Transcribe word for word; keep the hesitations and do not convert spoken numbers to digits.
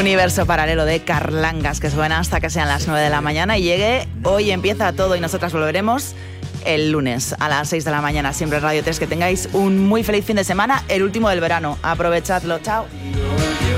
Universo paralelo de Carlangas, que suena hasta que sean las nueve de la mañana y llegue. Hoy empieza todo y nosotras volveremos el lunes a las seis de la mañana, siempre en Radio tres. Que tengáis un muy feliz fin de semana, el último del verano. Aprovechadlo. Chao.